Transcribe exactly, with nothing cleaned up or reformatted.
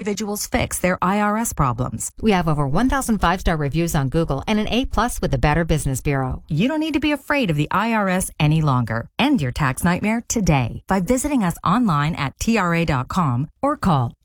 individuals fix their I R S problems. We have over one thousand five-star reviews on Google and an A plus with the Better Business Bureau. You don't need to be afraid of the I R S any longer. End your tax nightmare today by visiting us online at T R A dot com or call